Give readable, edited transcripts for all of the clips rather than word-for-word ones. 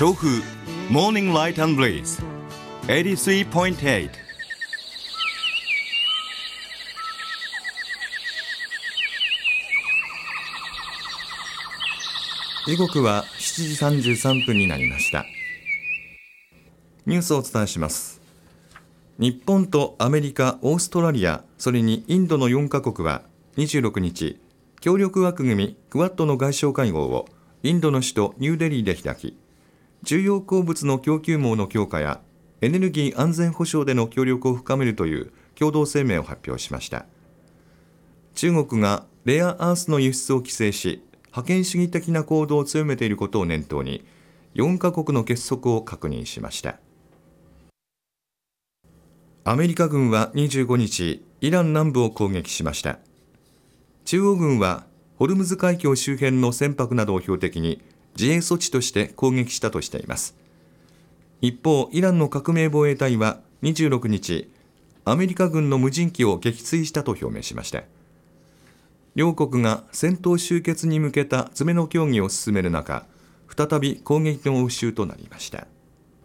調布 Morning Light and Breeze 83.8。 時刻は7時33分になりました。ニュースをお伝えします。日本とアメリカ、オーストラリア、それにインドの4カ国は26日、協力枠組みクアッドの外相会合をインドの首都ニューデリーで開き、重要鉱物の供給網の強化やエネルギー安全保障での協力を深めるという共同声明を発表しました。中国がレアアースの輸出を規制し、覇権主義的な行動を強めていることを念頭に、4カ国の結束を確認しました。アメリカ軍は25日、イラン南部を攻撃しました。中央軍はホルムズ海峡周辺の船舶などを標的に自衛措置として攻撃したとしています。一方、イランの革命防衛隊は26日、アメリカ軍の無人機を撃墜したと表明しました。両国が戦闘終結に向けた詰めの協議を進める中、再び攻撃の応酬となりました。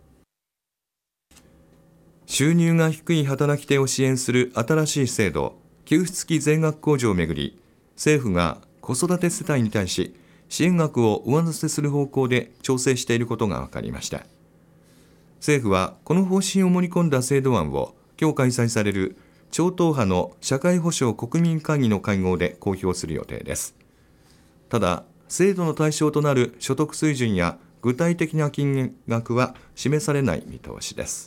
収入が低い働き手を支援する新しい制度、給付付き税額控除をめぐり、政府が子育て世帯に対し支援額を上乗せする方向で調整していることが分かりました。政府はこの方針を盛り込んだ制度案を今日開催される超党派の社会保障国民会議の会合で公表する予定です。ただ、制度の対象となる所得水準や具体的な金額は示されない見通しです。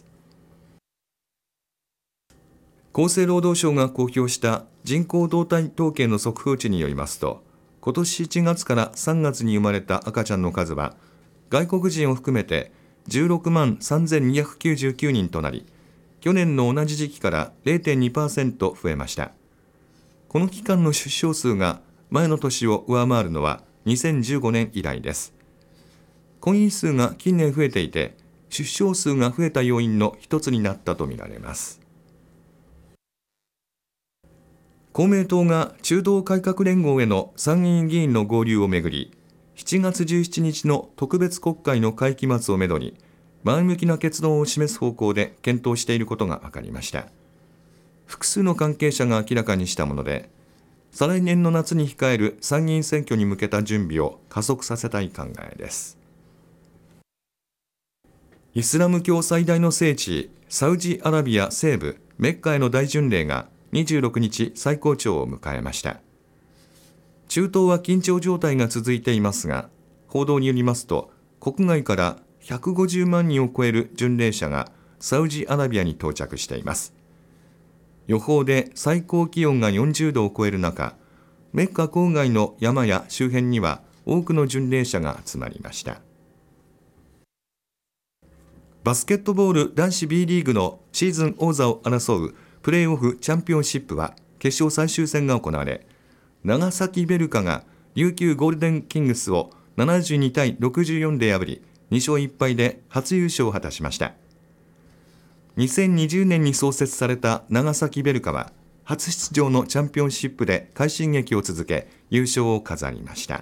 厚生労働省が公表した人口動態統計の速報値によりますと、今年1月から3月に生まれた赤ちゃんの数は外国人を含めて16万3299人となり、去年の同じ時期から 0.2% 増えました。この期間の出生数が前の年を上回るのは2015年以来です。婚姻数が近年増えていて、出生数が増えた要因の一つになったとみられます。公明党が中道改革連合への参議院議員の合流をめぐり、7月17日の特別国会の会期末をめどに前向きな結論を示す方向で検討していることが分かりました。複数の関係者が明らかにしたもので、再来年の夏に控える参議院選挙に向けた準備を加速させたい考えです。イスラム教最大の聖地、サウジアラビア西部メッカへの大巡礼が26日最高潮を迎えました。中東は緊張状態が続いていますが、報道によりますと、国外から150万人を超える巡礼者がサウジアラビアに到着しています。予報で最高気温が40度を超える中、メッカ郊外の山や周辺には多くの巡礼者が集まりました。バスケットボール男子 B リーグのシーズン王座を争うプレーオフチャンピオンシップは決勝最終戦が行われ、長崎ベルカが琉球ゴールデンキングスを72対64で破り、2勝1敗で初優勝を果たしました。2020年に創設された長崎ベルカは、初出場のチャンピオンシップで快進撃を続け、優勝を飾りました。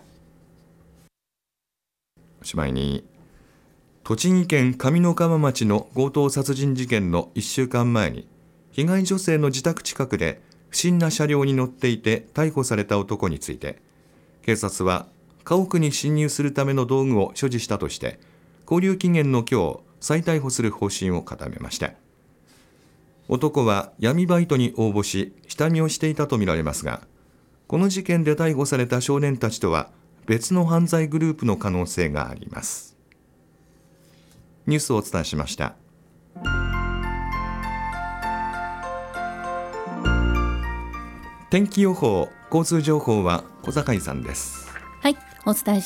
おしまいに、栃木県上三川町の強盗殺人事件の1週間前に、被害女性の自宅近くで不審な車両に乗っていて逮捕された男について、警察は家屋に侵入するための道具を所持したとして、勾留期限の今日、再逮捕する方針を固めました。男は闇バイトに応募し、下見をしていたとみられますが、この事件で逮捕された少年たちとは別の犯罪グループの可能性があります。ニュースをお伝えしました。天気予報、交通情報は小坂井さんです。 はい、お伝え